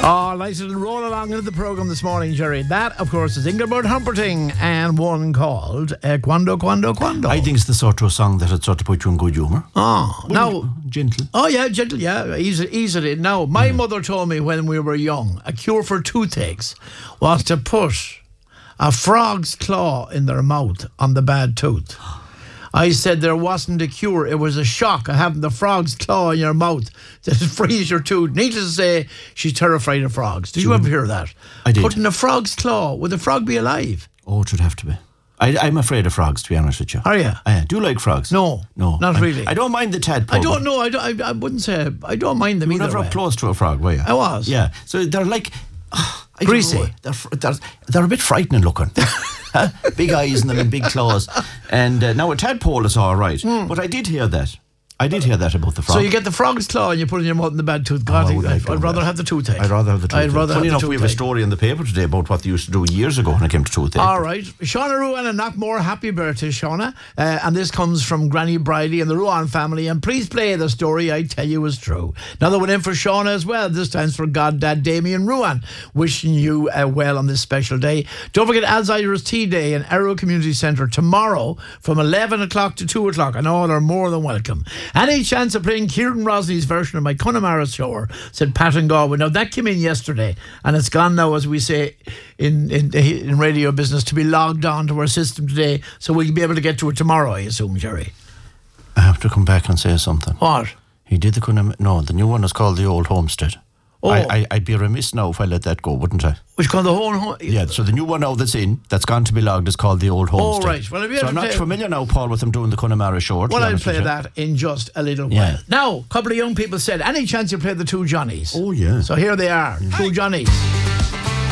Oh, nice little roll along into the programme this morning, Jerry. That, of course, is Ingeborg Humperdinck and one called Quando, Quando, Quando. I think it's the sort of song that would sort of put you in good humour. Oh, now... Gentle. Oh, yeah, gentle, yeah. Easily. Now, my mother told me when we were young, a cure for toothaches was to put a frog's claw in their mouth on the bad tooth. I said there wasn't a cure. It was a shock of having the frog's claw in your mouth to freeze your tooth. Needless to say, she's terrified of frogs. Did you ever hear that? I did. Putting a frog's claw. Would the frog be alive? Oh, it should have to be. I'm afraid of frogs, to be honest with you. Are you? Do you like frogs? No, not really. I don't mind the tadpole. I don't know. I wouldn't say I don't mind them You were either. never up close to a frog, were you? I was. Yeah. So they're like... Greasy. They're a bit frightening looking. Big eyes and them and big claws. And now a tadpole is all right. But I did hear that. About the frog. So you get the frog's claw and you put it in your mouth in the bad tooth. God, I'd rather have the toothache. I'd rather have the toothache. Funny enough, we have a toothache. story in the paper today about what they used to do years ago when it came to toothache. All right. Shauna Ruan and Knockmore, happy birthday, Shauna. And this comes from Granny Briley and the Ruan family. And please play the story I tell you is true. Another one in for Shauna as well. This time's for Goddad Damien Ruan. Wishing you well on this special day. Don't forget Alzheimer's Tea Day in Arrow Community Centre tomorrow from 11 o'clock to 2 o'clock. And all are more than welcome. Any chance of playing Kieran Rosney's version of My Connemara Shore, said Pat and Galway. Now that came in yesterday and it's gone now, as we say in radio business, to be logged on to our system today, so we'll be able to get to it tomorrow, I assume, Jerry. I have to come back and say something. What? He did the new one is called The Old Homestead. Oh. I'd be remiss now if I let that go, wouldn't I? Which called the whole... Yeah, so the new one now that's gone to be logged is called The Old Homestead. Oh, right. Well, so I'm not familiar now, Paul, with them doing the Connemara Shore. Well, I'll play that in just a little while. Now, a couple of young people said, any chance you play the Two Johnnies? Oh, yeah. So here they are, Two Johnnies.